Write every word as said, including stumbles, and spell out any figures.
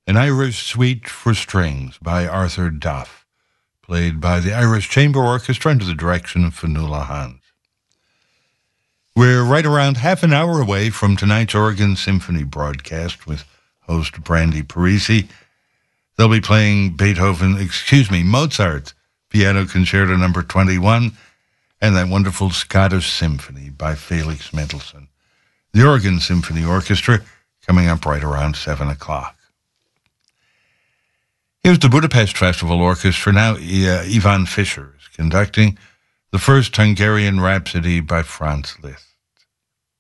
An Irish Suite for Strings by Arthur Duff, played by the Irish Chamber Orchestra under the direction of Fionnuala Hans. We're right around half an hour away from tonight's Oregon Symphony broadcast with host Brandy Parisi. They'll be playing Beethoven, excuse me, Mozart's Piano Concerto number twenty-one and that wonderful Scottish Symphony by Felix Mendelssohn. The Oregon Symphony Orchestra coming up right around seven o'clock. Here's the Budapest Festival Orchestra now. Uh, Ivan Fischer is conducting the first Hungarian Rhapsody by Franz Liszt.